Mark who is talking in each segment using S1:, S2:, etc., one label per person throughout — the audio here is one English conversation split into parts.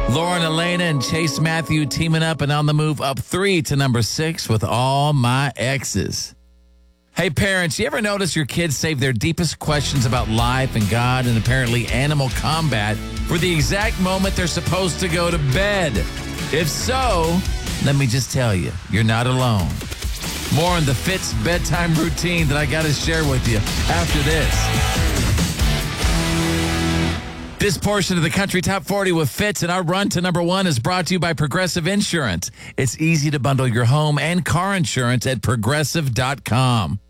S1: Lauren, Elena, and Chase Matthew teaming up and on the move up 3 to number 6 with All My Exes. Hey, parents, you ever notice your kids save their deepest questions about life and God and apparently animal combat for the exact moment they're supposed to go to bed? If so, let me just tell you, you're not alone. More on the Fitz bedtime routine that I got to share with you after this. This portion of the Country Top 40 with Fitz and our run to number 1 is brought to you by Progressive Insurance. It's easy to bundle your home and car insurance at Progressive.com.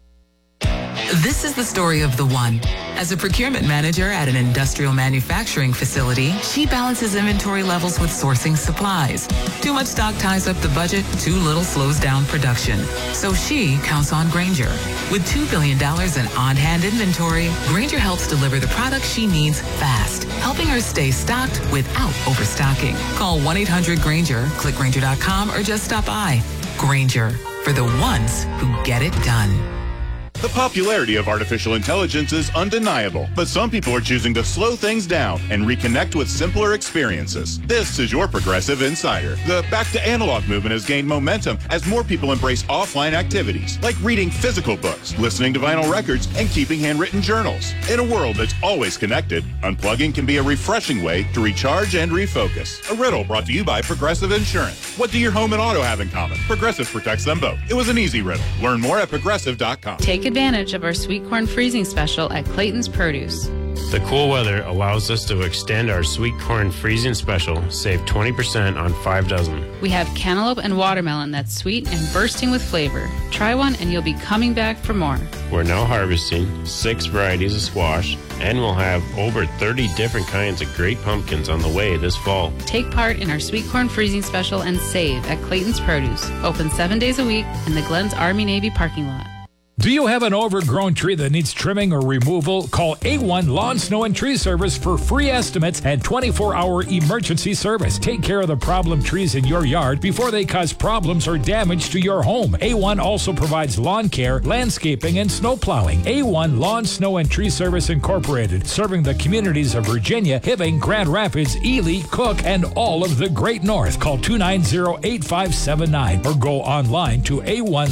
S2: This is the story of the one. As a procurement manager at an industrial manufacturing facility, she balances inventory levels with sourcing supplies. Too much stock ties up the budget, too little slows down production. So she counts on Grainger. With $2 billion in on-hand inventory, Grainger helps deliver the products she needs fast, helping her stay stocked without overstocking. Call 1-800-GRAINGER, click Grainger.com, or just stop by. Grainger, for the ones who get it done.
S3: The popularity of artificial intelligence is undeniable, but some people are choosing to slow things down and reconnect with simpler experiences. This is your Progressive Insider. The back to analog movement has gained momentum as more people embrace offline activities, like reading physical books, listening to vinyl records, and keeping handwritten journals. In a world that's always connected, unplugging can be a refreshing way to recharge and refocus. A riddle brought to you by Progressive Insurance. What do your home and auto have in common? Progressive protects them both. It was an easy riddle. Learn more at Progressive.com.
S4: Take advantage of our sweet corn freezing special at Clayton's Produce.
S5: The cool weather allows us to extend our sweet corn freezing special, save 20% on 5 dozen.
S4: We have cantaloupe and watermelon that's sweet and bursting with flavor. Try one and you'll be coming back for more.
S5: We're now harvesting 6 varieties of squash, and we'll have over 30 different kinds of great pumpkins on the way this fall.
S4: Take part in our sweet corn freezing special and save at Clayton's Produce. Open 7 days a week in the Glens Army-Navy parking lot.
S6: Do you have an overgrown tree that needs trimming or removal? Call A1 Lawn, Snow, and Tree Service for free estimates and 24-hour emergency service. Take care of the problem trees in your yard before they cause problems or damage to your home. A1 also provides lawn care, landscaping, and snow plowing. A1 Lawn, Snow, and Tree Service Incorporated, serving the communities of Virginia, Hibbing, Grand Rapids, Ely, Cook, and all of the Great North. Call 290-8579 or go online to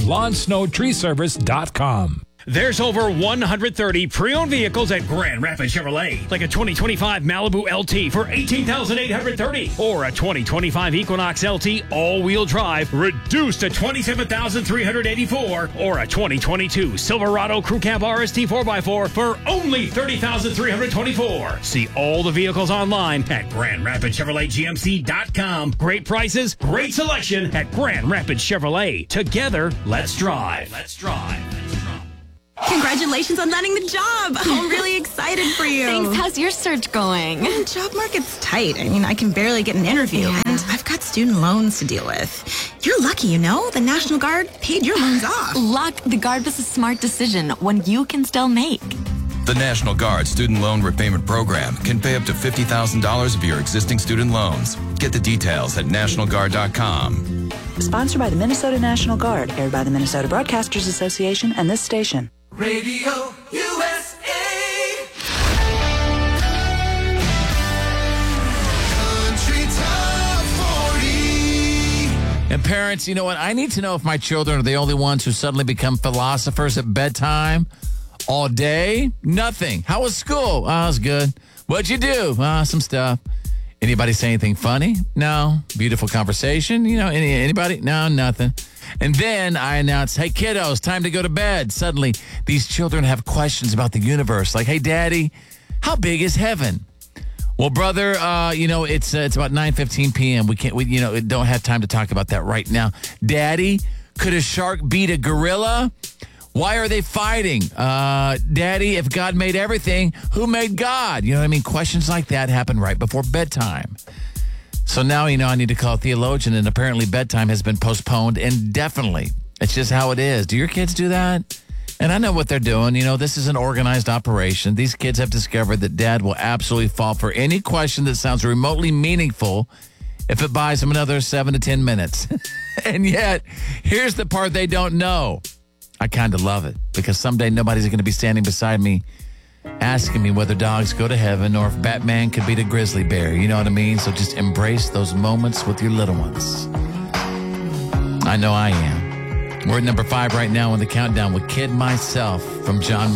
S6: A1LawnSnowTreeService.com.
S7: There's over 130 pre-owned vehicles at Grand Rapids Chevrolet, like a 2025 Malibu LT for $18,830, or a 2025 Equinox LT all-wheel drive reduced to $27,384, or a 2022 Silverado Crew Cab RST 4x4 for only $30,324. See all the vehicles online at GrandRapidsChevroletGMC.com. Great prices, great selection at Grand Rapids Chevrolet. Together, let's drive. Let's drive.
S8: Congratulations on landing the job. I'm really excited for you.
S9: Thanks. How's your search going?
S8: The job market's tight. I mean, I can barely get an interview. Yeah. And I've got student loans to deal with. You're lucky, you know? The National Guard paid your loans off.
S9: Luck. The Guard was a smart decision, one you can still make.
S10: The National Guard Student Loan Repayment Program can pay up to $50,000 of your existing student loans. Get the details at NationalGuard.com.
S11: Sponsored by the Minnesota National Guard, aired by the Minnesota Broadcasters Association and this station.
S12: Radio USA. Country Top 40.
S1: And parents, you know what? I need to know if my children are the only ones who suddenly become philosophers at bedtime. All day, nothing. How was school? Oh, it was good. What'd you do? Some stuff. Anybody say anything funny? No. Beautiful conversation? You know, anybody? No, nothing. And then I announced, hey, kiddos, time to go to bed. Suddenly, these children have questions about the universe. Like, hey, Daddy, how big is heaven? Well, brother, it's about 9:15 p.m. We don't have time to talk about that right now. Daddy, could a shark beat a gorilla? Why are they fighting? Daddy, if God made everything, who made God? You know what I mean? Questions like that happen right before bedtime. So now, I need to call a theologian, and apparently bedtime has been postponed indefinitely. It's just how it is. Do your kids do that? And I know what they're doing. This is an organized operation. These kids have discovered that Dad will absolutely fall for any question that sounds remotely meaningful if it buys them another 7 to 10 minutes. And yet, here's the part they don't know. I kind of love it, because someday nobody's going to be standing beside me asking me whether dogs go to heaven or if Batman could beat a grizzly bear. You know what I mean? So just embrace those moments with your little ones. I know I am. We're at number 5 right now in the countdown with Kid Myself from John